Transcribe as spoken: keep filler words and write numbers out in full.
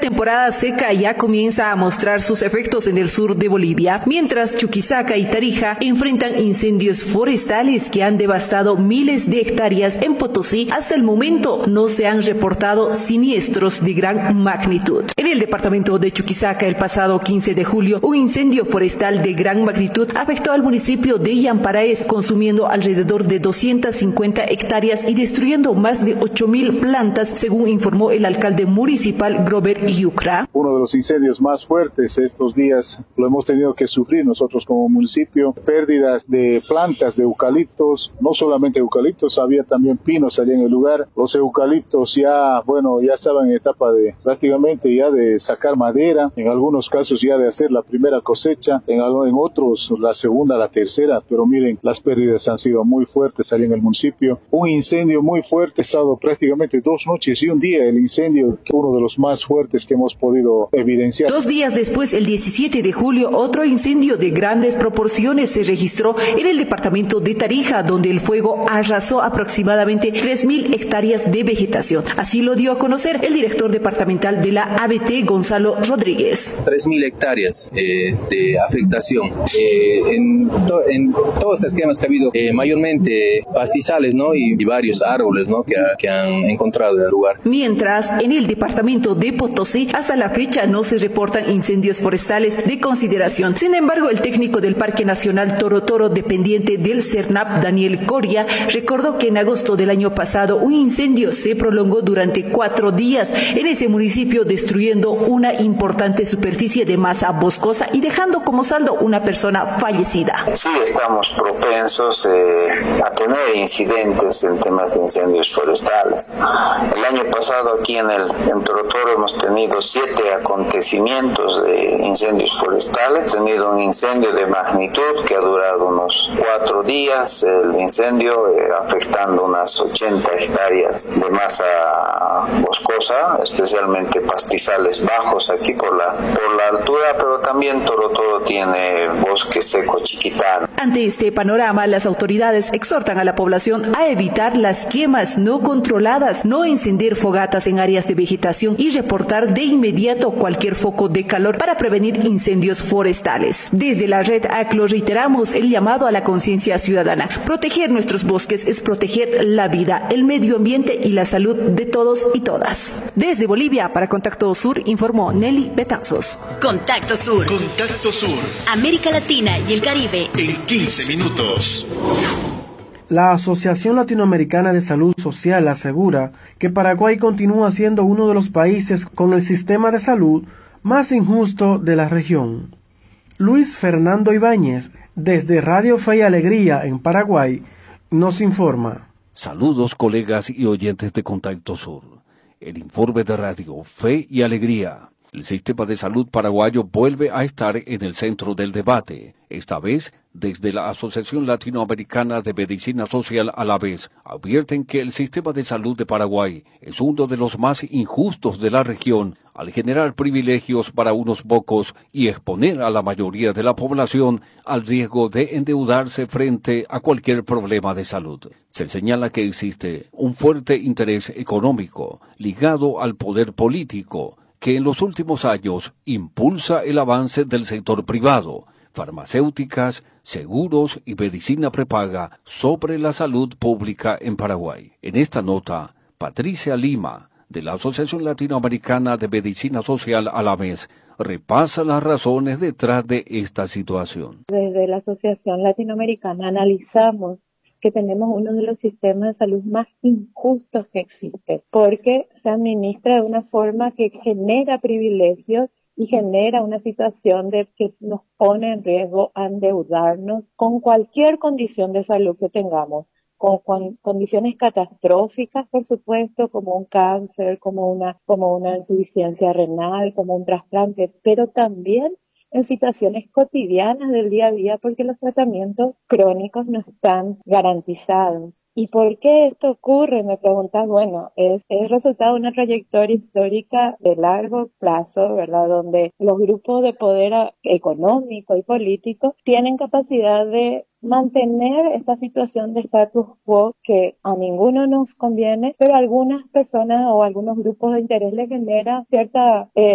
temporada seca ya comienza a mostrar sus efectos en el sur de Bolivia, mientras Chuquisaca y Tarija enfrentan incendios forestales que han devastado miles de hectáreas en Potosí. Hasta el momento no se han reportado siniestros de gran magnitud. En el departamento de Chuquisaca, el pasado quince de julio, un incendio forestal de gran magnitud afectó al municipio de Yamparaes, consumiendo alrededor de doscientas cincuenta hectáreas y destruyendo más de ocho mil plantas, según informó el alcalde municipal Grover Yucra. Uno de los incendios más fuertes estos días lo hemos tenido que sufrir nosotros como municipio. Pérdidas de plantas de eucaliptos, no solamente eucaliptos, había también pinos allá en el lugar. Los eucaliptos ya, bueno, ya estaban en etapa de prácticamente ya de sacar madera, en algunos casos ya de hacer la primera cosecha, en, en otros la segunda, la tercera, pero miren, las pérdidas han sido muy fuertes allá en el municipio. Un incendio muy fuerte, ha estado prácticamente dos noches y un día el incendio, uno de los más fuertes que hemos podido evidenciar. Dos días después, el diecisiete de julio, otro incendio de grandes proporciones se registró en el departamento de Tarija, donde el fuego arrasó aproximadamente tres mil hectáreas de vegetación. Así lo dio a conocer el director departamental de la A B T, Gonzalo Rodríguez. tres mil hectáreas eh, de afectación. Eh, en, to, en todos estos esquemas que ha habido, eh, mayormente pastizales, ¿no? y, y varios árboles, ¿no? que, ha, que han encontrado en el lugar. Mientras, en el departamento de Potosí, hasta la fecha no se reportan incendios forestales de consideración. Sin embargo, el técnico del Parque Nacional Toro Toro, dependiente del CERNAP, Daniel Coria, recordó que en agosto del año pasado un incendio se prolongó durante cuatro días en ese municipio, destruyendo una importante superficie de masa boscosa y dejando como saldo una persona fallecida. Sí, estamos propensos eh, a tener incidentes en temas de incendios forestales. El año pasado aquí en el en Toro Toro hemos tenido siete acontecimientos de incendios forestales. Hemos tenido un incendio de magnitud que ha durado unos cuatro días, el incendio eh, afectando unas ochenta hectáreas de masa boscosa, especialmente pastizales bajos aquí por la por la altura, pero también Toro Toro tiene bosque seco chiquitano. Ante este panorama, las autoridades exhortan a la población a evitar las quemas no controladas, no encender fogatas en áreas de vegetación y reportar de inmediato cualquier foco de calor para prevenir incendios forestales. Desde la red A C L O reiteramos el llamado a la conciencia ciudadana. Proteger nuestros bosques es proteger la vida, el medio ambiente y la salud de todos y todas. Desde Bolivia, para Contacto Sur, informó Nelly Betanzos. Contacto Sur. Contacto Sur. América Latina y el Caribe. En quince minutos. La Asociación Latinoamericana de Salud Social asegura que Paraguay continúa siendo uno de los países con el sistema de salud más injusto de la región. Luis Fernando Ibáñez, desde Radio Fe y Alegría en Paraguay, nos informa. Saludos, colegas y oyentes de Contacto Sur. El informe de Radio Fe y Alegría. El sistema de salud paraguayo vuelve a estar en el centro del debate. Esta vez, desde la Asociación Latinoamericana de Medicina Social a la vez, advierten que el sistema de salud de Paraguay es uno de los más injustos de la región, al generar privilegios para unos pocos y exponer a la mayoría de la población al riesgo de endeudarse frente a cualquier problema de salud. Se señala que existe un fuerte interés económico ligado al poder político, que en los últimos años impulsa el avance del sector privado, farmacéuticas, seguros y medicina prepaga sobre la salud pública en Paraguay. En esta nota, Patricia Lima, de la Asociación Latinoamericana de Medicina Social a la vez, repasa las razones detrás de esta situación. Desde la Asociación Latinoamericana analizamos que tenemos uno de los sistemas de salud más injustos que existe, porque se administra de una forma que genera privilegios y genera una situación de que nos pone en riesgo a endeudarnos con cualquier condición de salud que tengamos, con, con condiciones catastróficas, por supuesto, como un cáncer, como una, como una insuficiencia renal, como un trasplante, pero también en situaciones cotidianas del día a día, porque los tratamientos crónicos no están garantizados. ¿Y por qué esto ocurre? Me preguntas, bueno, es, es resultado de una trayectoria histórica de largo plazo, ¿verdad? Donde los grupos de poder económico y político tienen capacidad de mantener esta situación de status quo que a ninguno nos conviene, pero a algunas personas o a algunos grupos de interés les genera cierta eh,